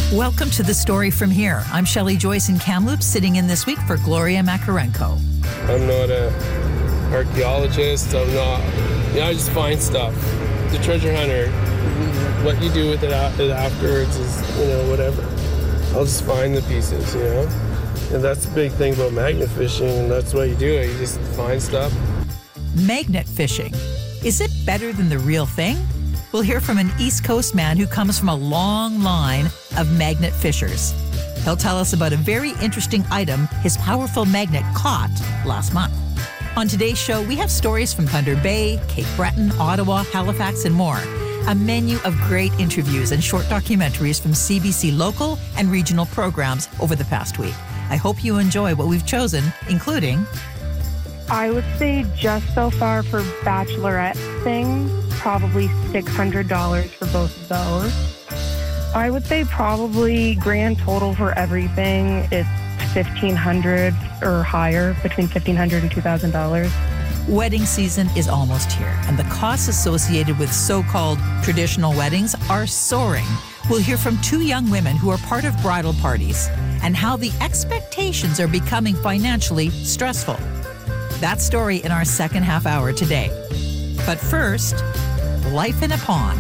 Welcome to The Story From Here. I'm Shelley Joyce in Kamloops, sitting in this week for Gloria Makarenko. I'm not an archaeologist. I just find stuff. The treasure hunter, what you do with it afterwards is, whatever. I'll just find the pieces, And that's the big thing about magnet fishing, and that's what you do. You just find stuff. Magnet fishing. Is it better than the real thing? We'll hear from an East Coast man who comes from a long line of magnet fishers. He'll tell us about a very interesting item his powerful magnet caught last month. On today's show, we have stories from Thunder Bay, Cape Breton, Ottawa, Halifax, and more. A menu of great interviews and short documentaries from CBC local and regional programs over the past week. I hope you enjoy what we've chosen, including... I would say just so far for bachelorette things, probably $600 for both of those. I would say probably grand total for everything, it's $1,500 or higher, between $1,500 and $2,000. Wedding season is almost here, and the costs associated with so-called traditional weddings are soaring. We'll hear from two young women who are part of bridal parties and how the expectations are becoming financially stressful. That story in our second half hour today. But first, life in a pond.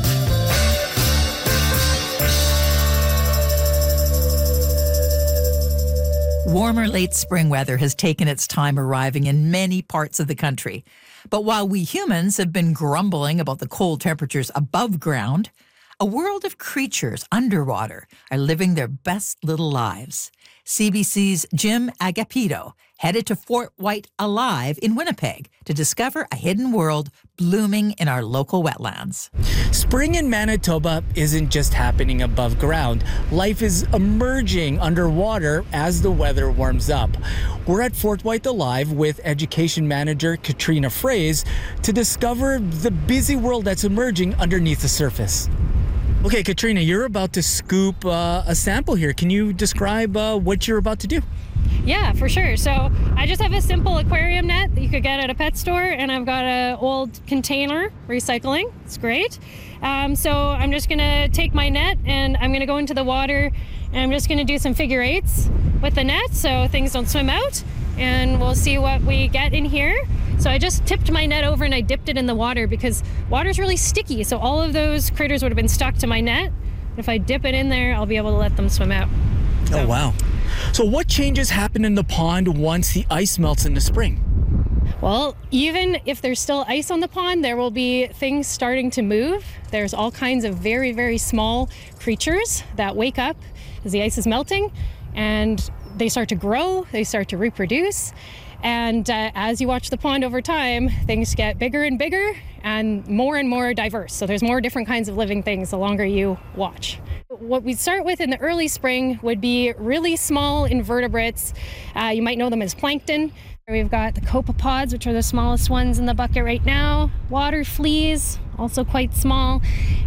Warmer late spring weather has taken its time arriving in many parts of the country. But while we humans have been grumbling about the cold temperatures above ground, a world of creatures underwater are living their best little lives. CBC's Jim Agapito headed to Fort White Alive in Winnipeg to discover a hidden world blooming in our local wetlands. Spring in Manitoba isn't just happening above ground. Life is emerging underwater as the weather warms up. We're at Fort White Alive with education manager Katrina Fraze to discover the busy world that's emerging underneath the surface. Okay, Katrina, you're about to scoop a sample here. Can you describe what you're about to do? Yeah, for sure. So I just have a simple aquarium net that you could get at a pet store, and I've got an old container recycling. It's great. So I'm just going to take my net and I'm going to go into the water and I'm just going to do some figure eights with the net so things don't swim out, and we'll see what we get in here. So I just tipped my net over and I dipped it in the water because water's really sticky. So all of those critters would have been stuck to my net. If I dip it in there, I'll be able to let them swim out. Oh, wow. So what changes happen in the pond once the ice melts in the spring? Well, even if there's still ice on the pond, there will be things starting to move. There's all kinds of very, very small creatures that wake up as the ice is melting, and they start to grow, they start to reproduce. And as you watch the pond over time, things get bigger and bigger and more diverse. So there's more different kinds of living things the longer you watch. What we start with in the early spring would be really small invertebrates. You might know them as plankton. We've got the copepods, which are the smallest ones in the bucket right now. Water fleas, also quite small.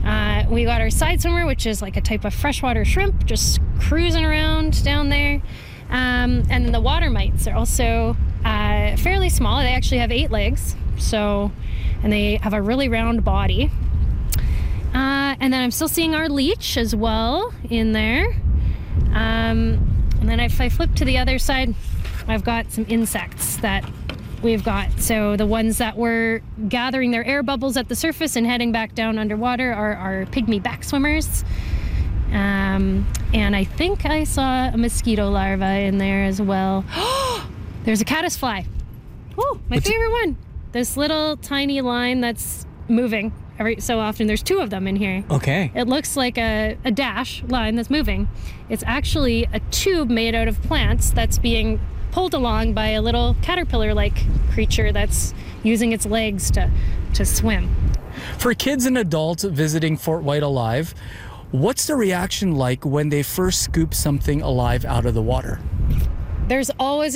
We got our side swimmer, which is like a type of freshwater shrimp, just cruising around down there. And then the water mites are also fairly small. They actually have 8 legs, and they have a really round body. And then I'm still seeing our leech as well in there. And then if I flip to the other side, I've got some insects that we've got. So the ones that were gathering their air bubbles at the surface and heading back down underwater are our pygmy back swimmers. And I think I saw a mosquito larva in there as well. There's a caddisfly. Oh, my favorite one. This little tiny line that's moving every so often. There's 2 of them in here. Okay. It looks like a dash line that's moving. It's actually a tube made out of plants that's being pulled along by a little caterpillar-like creature that's using its legs to swim. For kids and adults visiting Fort White Alive, what's the reaction like when they first scoop something alive out of the water? There's always